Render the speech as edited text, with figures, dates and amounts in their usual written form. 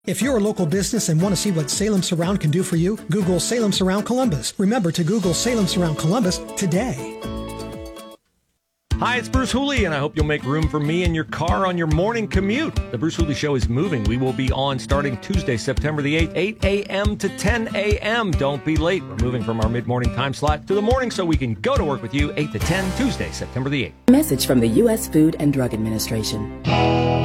If you're a local business and want to see what Salem Surround can do for you, Google Salem Surround Columbus. Remember to Google Salem Surround Columbus today. Hi, it's Bruce Hooley, and I hope you'll make room for me in your car on your morning commute. The Bruce Hooley Show is moving. We will be on starting Tuesday, September the 8th, 8 a.m. to 10 a.m. Don't be late. We're moving from our mid-morning time slot to the morning so we can go to work with you 8 to 10, Tuesday, September the 8th. Message from the U.S. Food and Drug Administration.